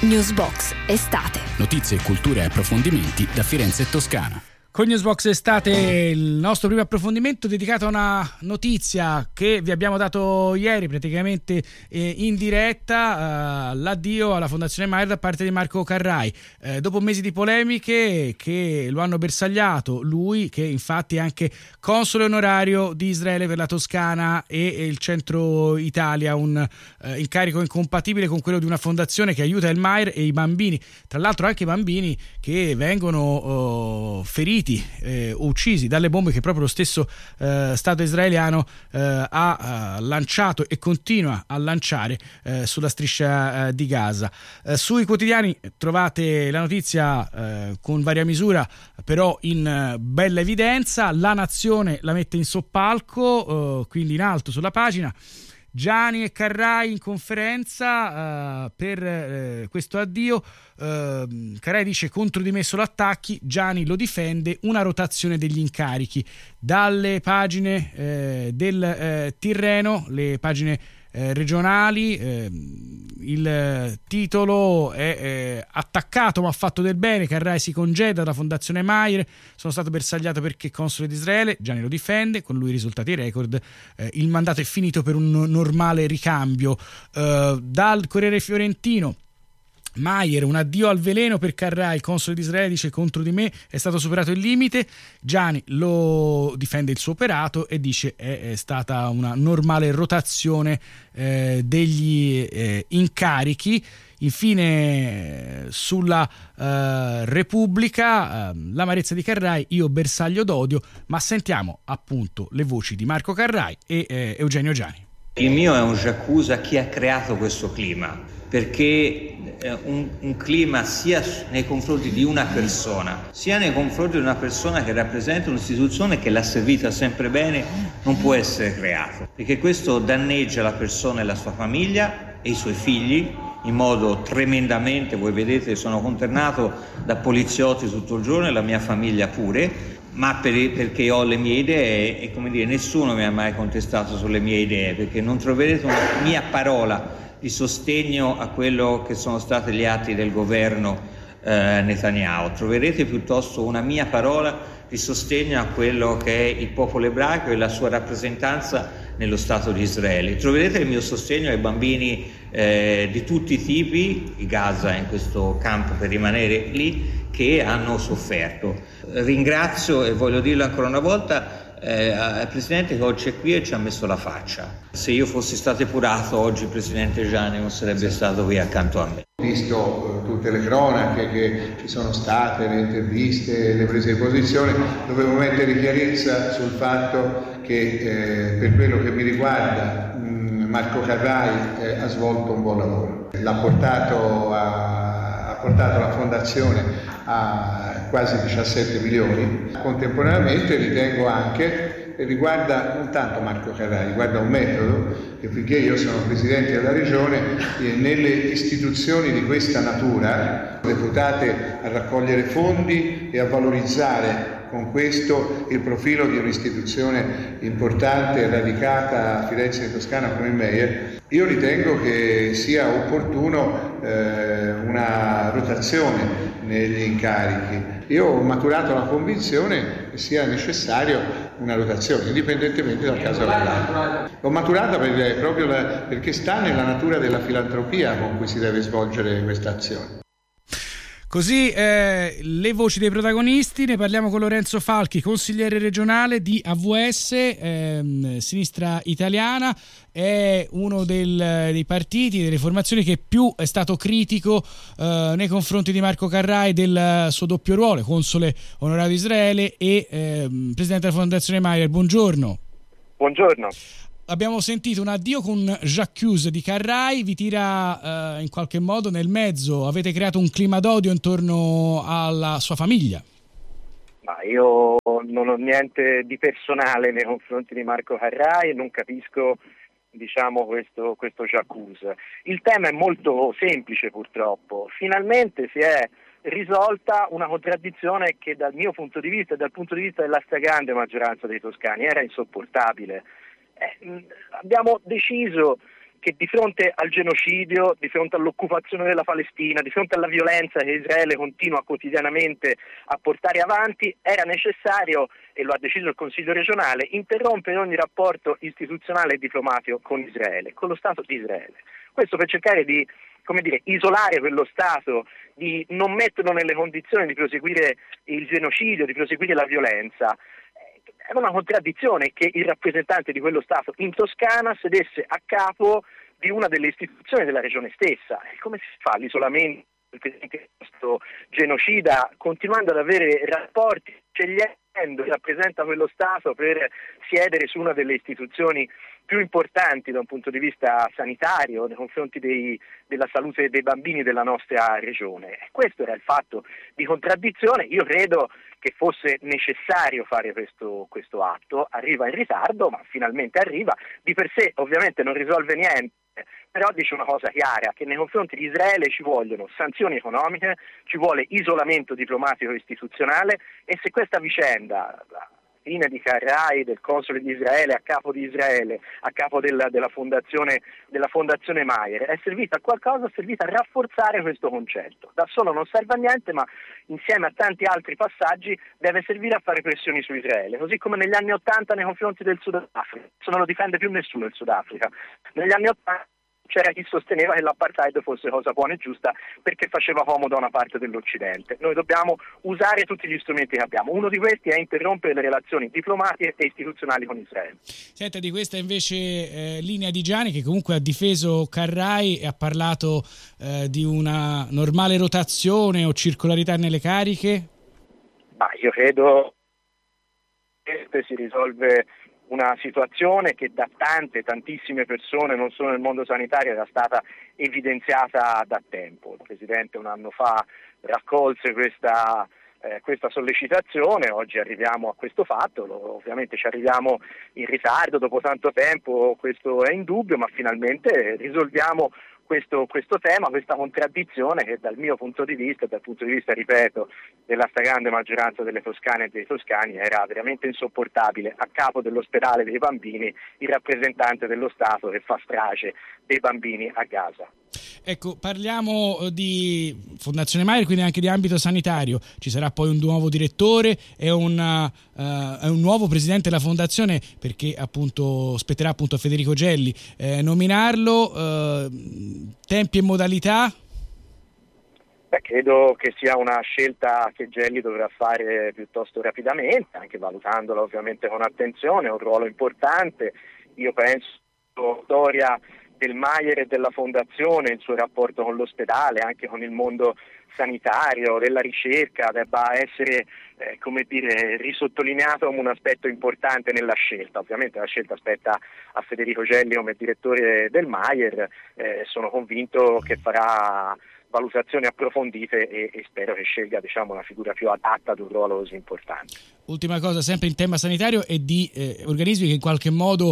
Newsbox Estate. Notizie, cultura e approfondimenti da Firenze e Toscana. Con Newsbox Estate il nostro primo approfondimento dedicato a una notizia che vi abbiamo dato ieri praticamente in diretta, l'addio alla Fondazione Maier da parte di Marco Carrai. Dopo mesi di polemiche che lo hanno bersagliato, lui che infatti è anche console onorario di Israele per la Toscana e il centro Italia, un incarico incompatibile con quello di una fondazione che aiuta il Maier e i bambini, tra l'altro anche i bambini che vengono feriti o uccisi dalle bombe che proprio lo stesso Stato israeliano ha lanciato e continua a lanciare sulla striscia di Gaza. Sui quotidiani trovate la notizia con varia misura, però in bella evidenza. La Nazione la mette in soppalco, quindi in alto sulla pagina. Giani e Carrai in conferenza per questo addio. Carrai dice: contro di me solo attacchi. Giani lo difende, una rotazione degli incarichi. Dalle pagine del Tirreno, le pagine regionali, il titolo è attaccato ma ha fatto del bene, Carrai si congeda dalla Fondazione Maier, sono stato bersagliato perché console di Israele, Gianni lo difende, con lui risultati record, il mandato è finito per un normale ricambio. Dal Corriere Fiorentino, Maier, un addio al veleno per Carrai, il console di Israele dice: contro di me è stato superato il limite. Gianni lo difende il suo operato e dice è stata una normale rotazione degli incarichi. Infine sulla Repubblica, l'amarezza di Carrai, io bersaglio d'odio, ma sentiamo appunto le voci di Marco Carrai e Eugenio Giani. Il mio è un j'accuse a chi ha creato questo clima, perché un clima sia nei confronti di una persona, sia nei confronti di una persona che rappresenta un'istituzione che l'ha servita sempre bene, non può essere creato, perché questo danneggia la persona e la sua famiglia e i suoi figli in modo tremendamente. Voi vedete, sono conternato da poliziotti tutto il giorno e la mia famiglia pure, ma perché ho le mie idee e, come dire, nessuno mi ha mai contestato sulle mie idee, perché non troverete una mia parola di sostegno a quello che sono stati gli atti del governo Netanyahu. Troverete piuttosto una mia parola di sostegno a quello che è il popolo ebraico e la sua rappresentanza nello Stato di Israele. Troverete il mio sostegno ai bambini di tutti i tipi, i Gaza in questo campo per rimanere lì, che hanno sofferto. Ringrazio, e voglio dirlo ancora una volta, al Presidente che oggi è qui e ci ha messo la faccia. Se io fossi stato epurato oggi il Presidente Gianni non sarebbe stato qui accanto a me. Ho visto tutte le cronache che ci sono state, le interviste, le prese di posizione. Dovevo mettere chiarezza sul fatto che per quello che mi riguarda Marco Carrai ha svolto un buon lavoro. Ha portato la fondazione a quasi 17 milioni. Contemporaneamente ritengo anche, riguarda non tanto Marco Carrai, riguarda un metodo che, finché io sono Presidente della Regione, nelle istituzioni di questa natura, deputate a raccogliere fondi e a valorizzare con questo il profilo di un'istituzione importante e radicata a Firenze e Toscana come il Maier, io ritengo che sia opportuno una rotazione negli incarichi. Io ho maturato la convinzione che sia necessario una rotazione, indipendentemente dal caso reale. L'ho maturata proprio perché sta nella natura della filantropia con cui si deve svolgere questa azione. Così le voci dei protagonisti, ne parliamo con Lorenzo Falchi, consigliere regionale di AVS, Sinistra Italiana. È uno dei partiti, delle formazioni che più è stato critico nei confronti di Marco Carrai, del suo doppio ruolo, console onorario di Israele e presidente della Fondazione Maier. Buongiorno. Buongiorno. Abbiamo sentito un addio con j'accuse di Carrai, vi tira in qualche modo nel mezzo, avete creato un clima d'odio intorno alla sua famiglia. Ma io non ho niente di personale nei confronti di Marco Carrai e non capisco, diciamo, questo j'accuse. Il tema è molto semplice, purtroppo. Finalmente si è risolta una contraddizione che dal mio punto di vista e dal punto di vista della stragrande maggioranza dei toscani era insopportabile. Abbiamo deciso che di fronte al genocidio, di fronte all'occupazione della Palestina, di fronte alla violenza che Israele continua quotidianamente a portare avanti, era necessario, e lo ha deciso il Consiglio regionale, interrompere ogni rapporto istituzionale e diplomatico con Israele, con lo Stato di Israele. Questo per cercare di, isolare quello Stato, di non metterlo nelle condizioni di proseguire il genocidio, di proseguire la violenza. Era una contraddizione che il rappresentante di quello Stato in Toscana sedesse a capo di una delle istituzioni della regione stessa. Come si fa l'isolamento del presidente di questo genocida, continuando ad avere rapporti, scegliendo chi rappresenta quello Stato per siedere su una delle istituzioni più importanti da un punto di vista sanitario nei confronti della salute dei bambini della nostra regione. Questo era il fatto di contraddizione. Io credo che fosse necessario fare questo atto, arriva in ritardo ma finalmente arriva, di per sé ovviamente non risolve niente, però dice una cosa chiara, che nei confronti di Israele ci vogliono sanzioni economiche, ci vuole isolamento diplomatico e istituzionale, e se questa vicenda, la fine di Carrai, del console di Israele, a capo di Israele, a capo della fondazione Mayer, è servita a qualcosa, è servita a rafforzare questo concetto. Da solo non serve a niente, ma insieme a tanti altri passaggi deve servire a fare pressioni su Israele, così come negli anni '80 nei confronti del Sudafrica. Adesso non lo difende più nessuno il Sudafrica. Negli anni '80 c'era chi sosteneva che l'apartheid fosse cosa buona e giusta perché faceva comodo a una parte dell'Occidente. Noi dobbiamo usare tutti gli strumenti che abbiamo. Uno di questi è interrompere le relazioni diplomatiche e istituzionali con Israele. Senta, di questa invece linea di Gianni, che comunque ha difeso Carrai e ha parlato di una normale rotazione o circolarità nelle cariche? Io credo che si risolve una situazione che da tantissime persone, non solo nel mondo sanitario, era stata evidenziata da tempo. Il Presidente un anno fa raccolse questa sollecitazione, oggi arriviamo a questo fatto, ovviamente ci arriviamo in ritardo dopo tanto tempo, questo è indubbio, ma finalmente risolviamo questo tema, questa contraddizione che dal mio punto di vista, dal punto di vista, ripeto, della stragrande maggioranza delle toscane e dei toscani, era veramente insopportabile. A capo dell'ospedale dei bambini il rappresentante dello Stato che fa strage dei bambini a Gaza. Ecco, parliamo di Fondazione Mayer, quindi anche di ambito sanitario. Ci sarà poi un nuovo direttore e un nuovo presidente della fondazione, perché appunto spetterà appunto a Federico Gelli nominarlo. Tempi e modalità? Credo che sia una scelta che Gelli dovrà fare piuttosto rapidamente, anche valutandola ovviamente con attenzione, è un ruolo importante. Io penso la storia del Mayer e della fondazione, il suo rapporto con l'ospedale, anche con il mondo sanitario, della ricerca, debba essere risottolineato come un aspetto importante nella scelta. Ovviamente la scelta spetta a Federico Gelli come direttore del Mayer, sono convinto che farà valutazioni approfondite e spero che scelga una figura più adatta ad un ruolo così importante. Ultima cosa, sempre in tema sanitario e di organismi che in qualche modo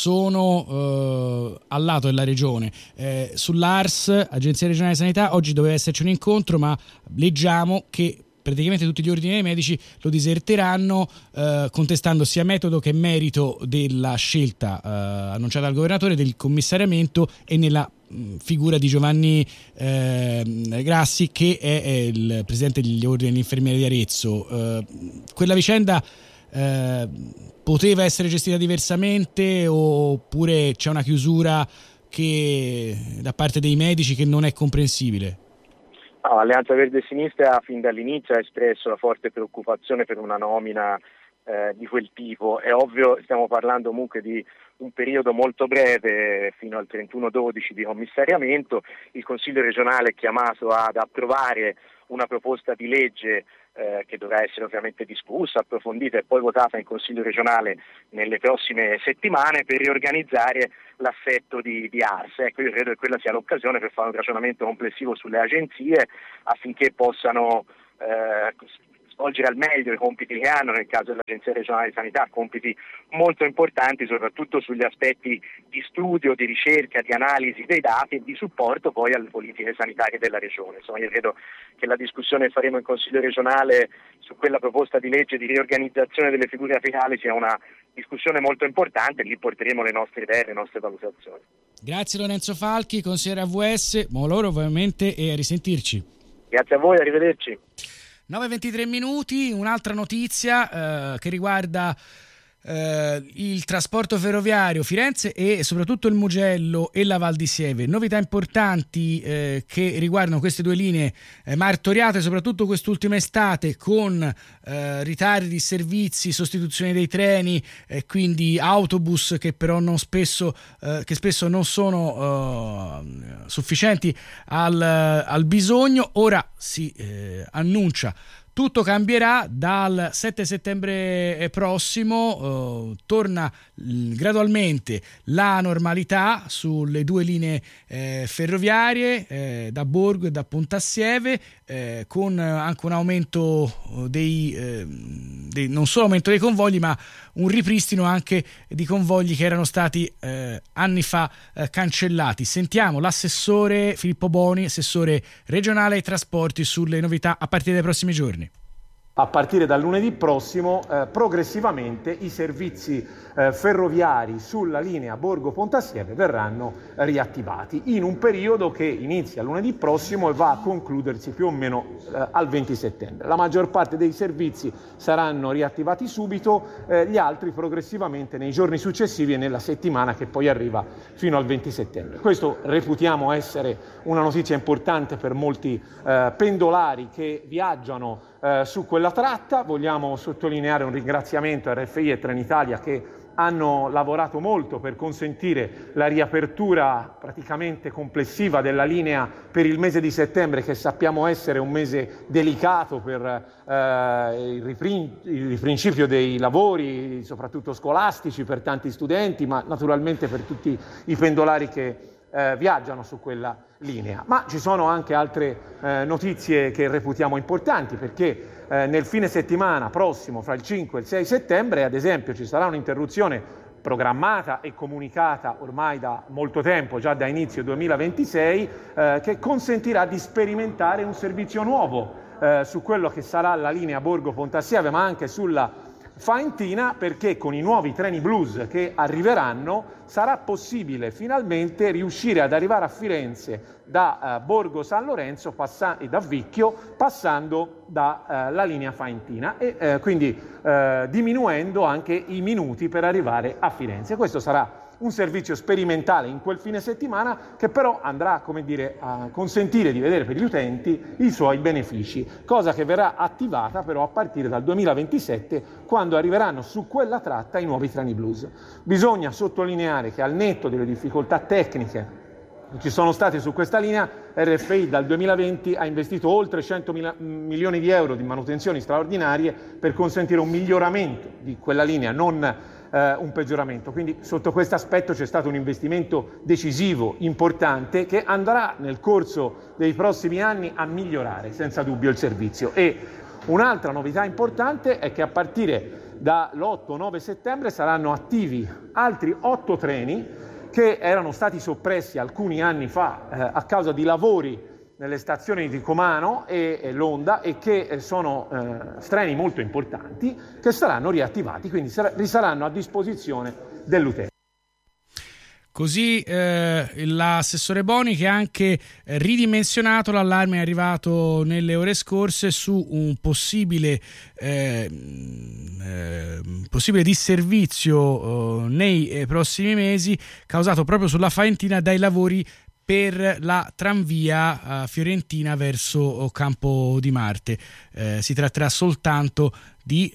sono al lato della regione. Sull'ARS, Agenzia Regionale di Sanità, oggi doveva esserci un incontro, ma leggiamo che praticamente tutti gli ordini dei medici lo diserteranno, contestando sia metodo che merito della scelta annunciata dal governatore del commissariamento e nella figura di Giovanni Grassi, che è il presidente degli ordini degli infermieri di Arezzo. Quella vicenda poteva essere gestita diversamente, oppure c'è una chiusura che da parte dei medici che non è comprensibile? Alleanza Verde e Sinistra fin dall'inizio ha espresso la forte preoccupazione per una nomina di quel tipo. È ovvio, stiamo parlando comunque di un periodo molto breve, fino al 31/12 di commissariamento. Il Consiglio regionale è chiamato ad approvare una proposta di legge che dovrà essere ovviamente discussa, approfondita e poi votata in Consiglio regionale nelle prossime settimane per riorganizzare l'assetto di ARS. Ecco, io credo che quella sia l'occasione per fare un ragionamento complessivo sulle agenzie affinché possano svolgere al meglio i compiti che hanno. Nel caso dell'Agenzia regionale di sanità, compiti molto importanti soprattutto sugli aspetti di studio, di ricerca, di analisi dei dati e di supporto poi alle politiche sanitarie della regione. Insomma, io credo che la discussione che faremo in Consiglio regionale su quella proposta di legge di riorganizzazione delle figure apicali sia una discussione molto importante, lì porteremo le nostre idee, le nostre valutazioni. Grazie Lorenzo Falchi, consigliere AVS, buon lavoro ovviamente e a risentirci. Grazie a voi, arrivederci. 9:23 minuti, un'altra notizia che riguarda il trasporto ferroviario Firenze e soprattutto il Mugello e la Val di Sieve. Novità importanti che riguardano queste due linee martoriate soprattutto quest'ultima estate, con ritardi di servizi, sostituzione dei treni, quindi autobus che però spesso non sono sufficienti al bisogno. Ora si annuncia tutto cambierà dal 7 settembre prossimo, torna gradualmente la normalità sulle due linee ferroviarie da Borgo e da Pontassieve, con anche un aumento non solo aumento dei convogli, ma un ripristino anche di convogli che erano stati anni fa cancellati. Sentiamo l'assessore Filippo Boni, assessore regionale ai trasporti, sulle novità a partire dai prossimi giorni. A partire dal lunedì prossimo, progressivamente i servizi ferroviari sulla linea Borgo-Pontassieve verranno riattivati in un periodo che inizia lunedì prossimo e va a concludersi più o meno al 20 settembre. La maggior parte dei servizi saranno riattivati subito, gli altri progressivamente nei giorni successivi e nella settimana che poi arriva fino al 20 settembre. Questo reputiamo essere una notizia importante per molti pendolari che viaggiano su quella tratta. Vogliamo sottolineare un ringraziamento a RFI e Trenitalia, che hanno lavorato molto per consentire la riapertura praticamente complessiva della linea per il mese di settembre, che sappiamo essere un mese delicato per il principio dei lavori, soprattutto scolastici, per tanti studenti, ma naturalmente per tutti i pendolari che viaggiano su quella linea. Ma ci sono anche altre notizie che reputiamo importanti, perché nel fine settimana prossimo, fra il 5 e il 6 settembre, ad esempio, ci sarà un'interruzione programmata e comunicata ormai da molto tempo, già da inizio 2026, che consentirà di sperimentare un servizio nuovo su quello che sarà la linea Borgo-Pontassieve, ma anche sulla Faentina, perché con i nuovi treni blues che arriveranno sarà possibile finalmente riuscire ad arrivare a Firenze da Borgo San Lorenzo e da Vicchio, passando dalla linea Faentina e quindi diminuendo anche i minuti per arrivare a Firenze. Questo sarà un servizio sperimentale in quel fine settimana, che però andrà, come dire, a consentire di vedere per gli utenti i suoi benefici, cosa che verrà attivata però a partire dal 2027, quando arriveranno su quella tratta i nuovi treni blues. Bisogna sottolineare che, al netto delle difficoltà tecniche che ci sono state su questa linea, RFI dal 2020 ha investito oltre 100 milioni di euro di manutenzioni straordinarie per consentire un miglioramento di quella linea, non un peggioramento. Quindi sotto questo aspetto c'è stato un investimento decisivo, importante, che andrà nel corso dei prossimi anni a migliorare senza dubbio il servizio. E un'altra novità importante è che a partire dall'8-9 settembre saranno attivi altri 8 treni che erano stati soppressi alcuni anni fa a causa di lavori nelle stazioni di Comano e Londa, e che sono treni molto importanti che saranno riattivati, quindi risaranno a disposizione dell'utente. Così l'assessore Boni, che ha anche ridimensionato l'allarme arrivato nelle ore scorse su un possibile disservizio nei prossimi mesi, causato proprio sulla Faentina dai lavori per la tranvia fiorentina verso Campo di Marte. Si tratterà soltanto di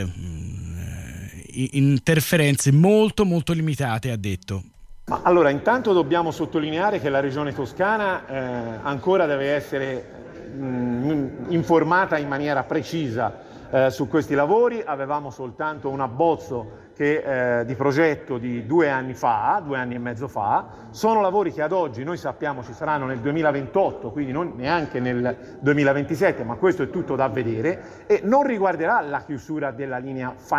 interferenze molto molto limitate, ha detto. Ma allora, intanto dobbiamo sottolineare che la Regione Toscana ancora deve essere informata in maniera precisa su questi lavori. Avevamo soltanto un abbozzo di progetto di 2 anni e mezzo fa. Sono lavori che ad oggi noi sappiamo ci saranno nel 2028, quindi non neanche nel 2027, ma questo è tutto da vedere, e non riguarderà la chiusura della linea